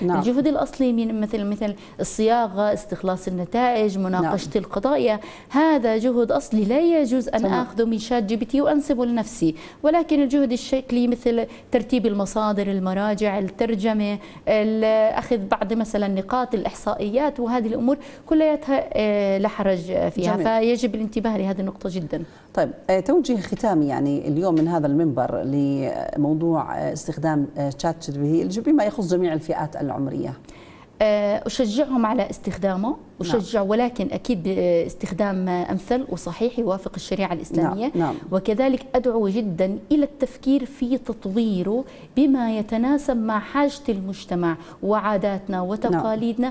نعم. الجهد الأصلي من مثل الصياغة، استخلاص النتائج، مناقشة نعم. القضايا، هذا جهد أصلي لا يجوز أن تمام. أخذه من شات جي بي تي وأنسبه لنفسي. ولكن الجهد الشكلي مثل ترتيب المصادر، المراجع، الترجمة، أخذ بعض مثلا نقاط الإحصائيات، وهذه الأمور كلها لا حرج فيها. جميل. فيجب الانتباه لهذه النقطة جدا. طيب، توجيه ختامي يعني اليوم من هذا المنبر لموضوع استخدام شات جي بي تي بما يخص جميع الفئات العمرية. أشجعهم على استخدامه، أشجع، ولكن أكيد باستخدام أمثل وصحيح يوافق الشريعة الإسلامية. نعم. وكذلك أدعو جدا إلى التفكير في تطويره بما يتناسب مع حاجة المجتمع وعاداتنا وتقاليدنا،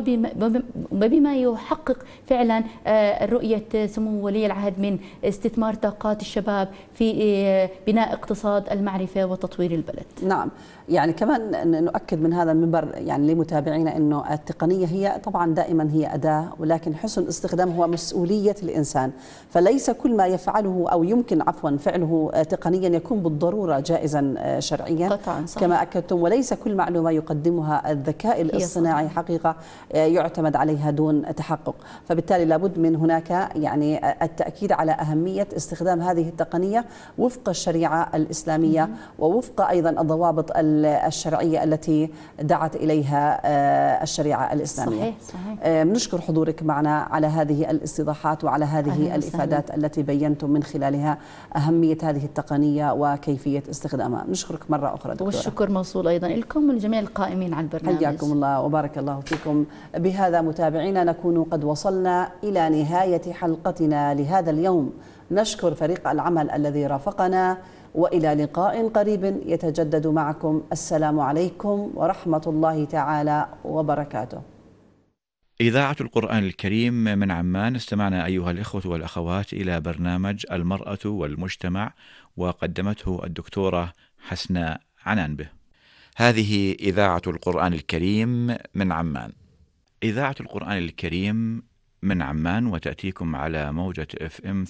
وبما يحقق فعلا رؤية سمو ولي العهد من استثمار طاقات الشباب في بناء اقتصاد المعرفة وتطوير البلد. نعم، يعني كمان نؤكد من هذا المنبر يعني لمتابعينا أنه التقنية هي طبعا دائما هي أداة، ولكن حسن استخدامه هو مسؤولية الإنسان. فليس كل ما يفعله أو يمكن فعله تقنيا يكون بالضرورة جائزا شرعيا. قطعا صحيح. كما أكدتم، وليس كل معلومة يقدمها الذكاء الاصطناعي حقيقة يعتمد عليها دون تحقق. فبالتالي لابد من هناك يعني التأكيد على أهمية استخدام هذه التقنية وفق الشريعة الإسلامية ووفق أيضا الضوابط الشرعية التي دعت إليها الشريعة الإسلامية. صحيح. نشكر حضورك معنا على هذه الاستيضاحات وعلى هذه الإفادات التي بينتم من خلالها أهمية هذه التقنية وكيفية استخدامها. نشكرك مرة أخرى دكتورة. والشكر موصول أيضا لكم ولجميع القائمين على البرنامج. حياكم الله وبارك الله فيكم. بهذا متابعينا نكون قد وصلنا إلى نهاية حلقتنا لهذا اليوم. نشكر فريق العمل الذي رافقنا، وإلى لقاء قريب يتجدد معكم. السلام عليكم ورحمة الله تعالى وبركاته. إذاعة القرآن الكريم من عمان. استمعنا أيها الإخوة والأخوات إلى برنامج المرأة والمجتمع، وقدمته الدكتورة حسناء عنان به. هذه إذاعة القرآن الكريم من عمان. إذاعة القرآن الكريم من عمان، وتأتيكم على موجة FM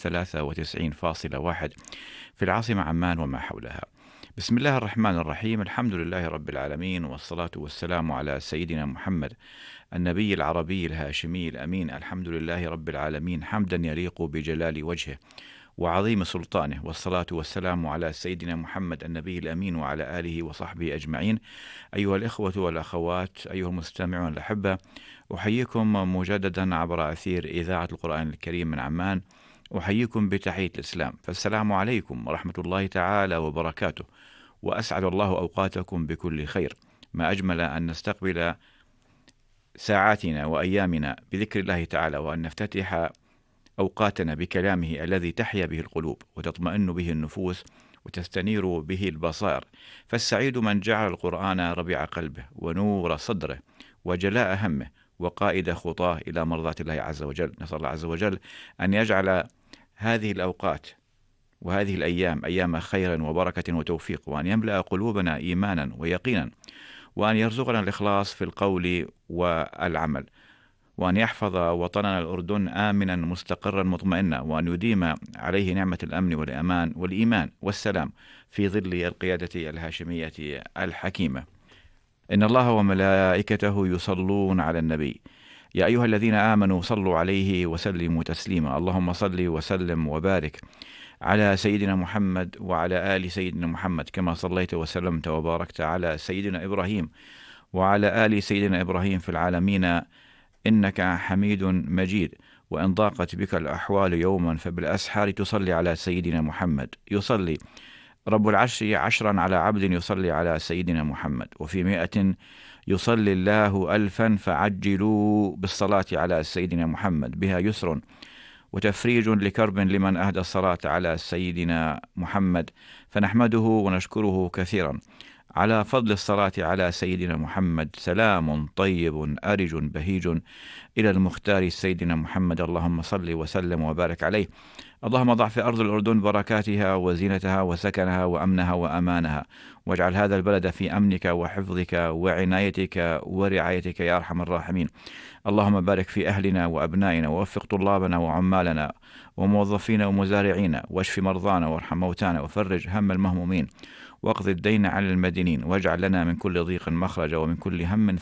93.1 في العاصمة عمان وما حولها. بسم الله الرحمن الرحيم. الحمد لله رب العالمين، والصلاة والسلام على سيدنا محمد النبي العربي الهاشمي الأمين. الحمد لله رب العالمين حمدا يليق بجلال وجهه وعظيم سلطانه، والصلاة والسلام على سيدنا محمد النبي الأمين وعلى آله وصحبه أجمعين. أيها الإخوة والأخوات، أيها المستمعون الأحبة، أحييكم مجددا عبر أثير إذاعة القرآن الكريم من عمان. أحييكم بتحية الإسلام، فالسلام عليكم ورحمة الله تعالى وبركاته، وأسعد الله أوقاتكم بكل خير. ما أجمل أن نستقبل ساعاتنا وأيامنا بذكر الله تعالى، وأن نفتتح أوقاتنا بكلامه الذي تحيا به القلوب وتطمئن به النفوس وتستنير به البصائر. فالسعيد من جعل القرآن ربيع قلبه ونور صدره وجلاء همه وقائد خطاه إلى مرضاة الله عز وجل. نسأل الله عز وجل أن يجعل هذه الأوقات وهذه الأيام أيام خير وبركة وتوفيق، وأن يملأ قلوبنا إيمانا ويقينا، وأن يرزقنا الإخلاص في القول والعمل، وأن يحفظ وطننا الأردن آمنا مستقرا مطمئنا، وأن يديم عليه نعمة الأمن والأمان والإيمان والسلام في ظل القيادة الهاشمية الحكيمة. إن الله وملائكته يصلون على النبي، يا أيها الذين آمنوا صلوا عليه وسلموا تسليما. اللهم صل وسلم وبارك على سيدنا محمد وعلى آل سيدنا محمد، كما صليت وسلمت وباركت على سيدنا إبراهيم وعلى آل سيدنا إبراهيم في العالمين إنك حميد مجيد. وإن ضاقت بك الأحوال يوما فبالأسحار تصلي على سيدنا محمد. يصلي رب العرش 10 على عبد يصلي على سيدنا محمد، وفي 100 يصلي الله 1000. فعجلوا بالصلاة على سيدنا محمد، بها يسر وتفريج لكرب لمن أهدى الصلاة على سيدنا محمد. فنحمده ونشكره كثيرا على فضل الصلاة على سيدنا محمد. سلام طيب أرج بهيج إلى المختار سيدنا محمد. اللهم صل وسلم وبارك عليه. اللهم ضع في أرض الأردن بركاتها وزينتها وسكنها وأمنها وأمانها، واجعل هذا البلد في أمنك وحفظك وعنايتك ورعايتك يا أرحم الراحمين. اللهم بارك في أهلنا وأبنائنا، ووفق طلابنا وعمالنا وموظفينا ومزارعينا، واشف مرضانا وارحم موتانا، وفرج هم المهمومين، واقض الدين على المدينين، واجعل لنا من كل ضيق مخرجا ومن كل هم